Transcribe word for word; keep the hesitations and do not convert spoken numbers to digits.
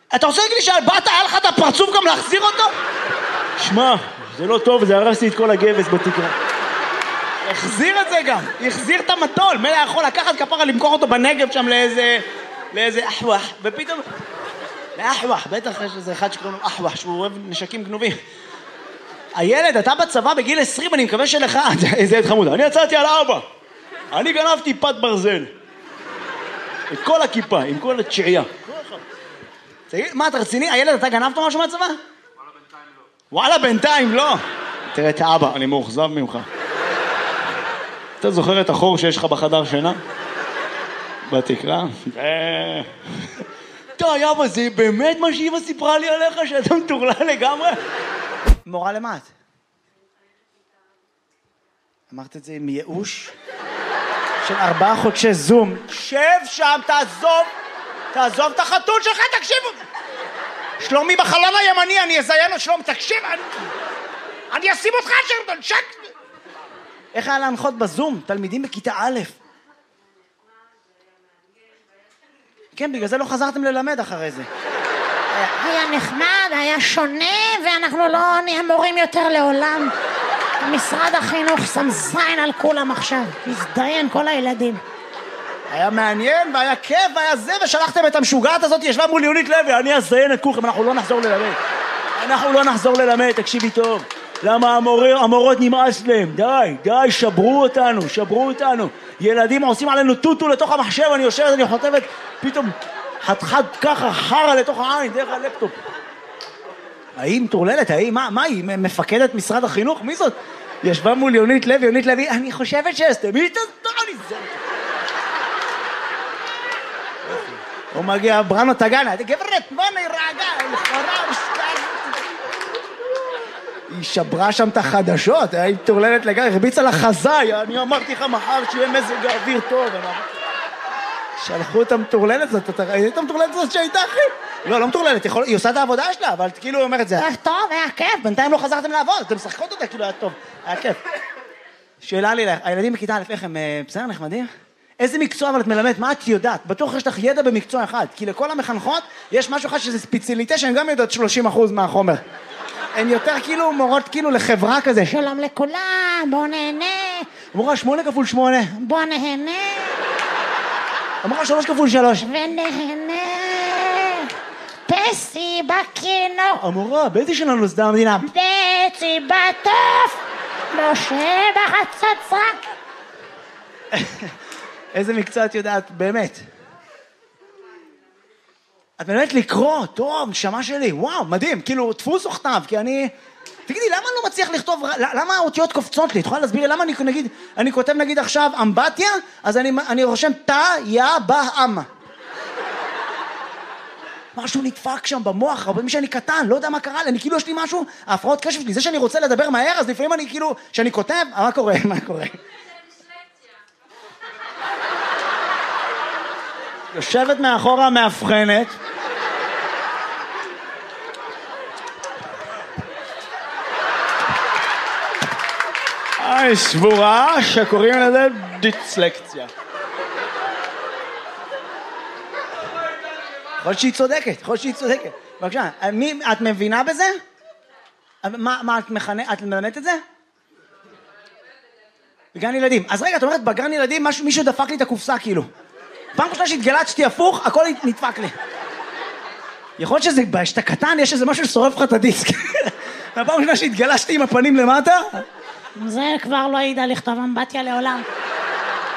אתה רוצה להגיד לי שהבת היה לך את הפרצוף גם להחזיר אותו? שמע, זה לא טוב, זה הרסתי את כל הגבס בתקרה. החזיר את זה גם, החזיר את המטול. מילא יכול לקחת כפרה למכור אותו בנגב שם לאיזה... לאיזה אחווח, ופתאום... לאחווח, בטח יש איזה אחד שקוראים לו אחווח, שהוא אוהב נשקים גנובים. הילד, אתה בצבא בגיל עשרים, אני מקווה שלך, איזה ילד חמוד. אני יצאתי על אבא. אני גנבתי פת ברזל. את כל הכיפה, עם כל התשיעייה. תגיד, מה, אתה רציני? הילד, אתה גנבת משהו מהצבא? וואלה, בינתיים לא. תראה את האבא, אני מאוכזב ממך. אתה זוכר את החור שיש לך בחדר שינה? בתקרה? די, אבא, זה באמת מה שאימא סיפרה לי עליך, שאתה מטורלל לגמרי? מורה למה את? אמרת את זה עם ייאוש? של ארבעה חודשי זום. שב שם, תעזוב, תעזוב את החתול שלך, תקשיבו. שלומי בחלון הימני, אני אזיין את שלום, תקשיב, אני, אני אשים אותך שם, תנשק. איך היה להנחות בזום? תלמידים בכיתה א'. כן, בגלל זה לא חזרתם ללמד אחרי זה. היה נחמד, היה שונה, ואנחנו לא נהיה מורים יותר לעולם. משרד החינוך שם זין על כולם עכשיו, הזדיין כל הילדים. היה מעניין והיה כיף והיה זה, ושלחתם את המשוגעת הזאת, ישבה מול יונית לוי, אני אזדיין את כולכם, אנחנו לא נחזור ללמד. אנחנו לא נחזור ללמד, תקשיבי טוב. למה המורה, המורות נמאס להם? די, די, שברו אותנו, שברו אותנו. ילדים עושים עלינו טוטו לתוך המחשב, אני יושבת, אני חוטבת, פתאום חד-חד ככה, חרה לתוך העין, דרך הלפטופ. האם תורללת, האם, מה, מה היא? מפקדת משרד החינוך? מי זאת? ישבה מול יונית לוי, יונית לוי, אני חושבת שאסתם, היא תזדור לי זה. הוא מגיע, בראנו תגנה, גברת, בוא נרגע, לכאורה, משקעת. היא שברה שם את החדשות, היא תורללת לגמרי, הרביצה לחזאי, אני אמרתי לך מחר שיהיה מזג האוויר טוב. שלחו את המטורללת הזאת, אתה ראית את המטורללת הזאת שהייתה אחי? לא, לא מטורללת, היא עושה את העבודה שלה, אבל כאילו היא אומרת זה. היה טוב, היה כיף. בינתיים לא חזרתם לעבוד, אתם משחקות אותה, כאילו היה טוב, היה כיף. שאלה לי, הילדים בכיתה א' איך הם בסדר נחמדים? איזה מקצוע אבל את מלמדת? מה את יודעת? בטוח יש לך ידע במקצוע אחד, כי לכל המחנכות יש משהו אחד שזה ספציאליטה שהן גם יודעות שלושים אחוז מהחומר. הן יותר כאילו מורות כאילו לחברה כזה. שלום לכולם, בוא נהנה. אמורה שמונה כפול שמונה. בוא נהנה. אמרה שלוש כפול שלוש. ונהנה. פסי בקינו. אמורה, באיזה שנה נוסדה המדינה? פסי בטוף. משה בחצוצרה. איזה מקצוע את יודעת, באמת? את באמת לקרוא, טוב, נשמה שלי, וואו, מדהים, כאילו, דפוס או כתב, כי אני... תגידי, למה אני לא מצליח לכתוב, למה האותיות קופצות לי? את יכולה להסביר לי, למה אני נגיד, אני כותב נגיד עכשיו אמבטיה, אז אני, אני רושם תא, יא, בא, אמה. משהו נדפק שם במוח, אבל מי שאני קטן, לא יודע מה קרה לי, אני כאילו יש לי משהו, ההפרעות קשב שלי, זה שאני רוצה לדבר מהר, אז לפעמים אני כאילו, שאני כותב, מה קורה, מה קורה? יושבת מאחורה מאבחנת, היא סבורה שקוראים לזה דיסלקציה. יכול שהיא צודקת, יכול שהיא צודקת. בבקשה, מי, את מבינה בזה? מה, מה את מכנה, את מלמדת את זה? בגן ילדים. אז רגע, את אומרת, בגן ילדים משהו, מישהו דפק לי את הקופסה כאילו. פעם ראשונה שהתגלצתי הפוך, הכל נדפק לי. יכול להיות שזה, שאתה קטן, יש איזה משהו ששורף לך את הדיסק. הפעם ראשונה שהתגלצתי עם הפנים למטה, זה כבר לא ידע לכתוב אמבטיה לעולם.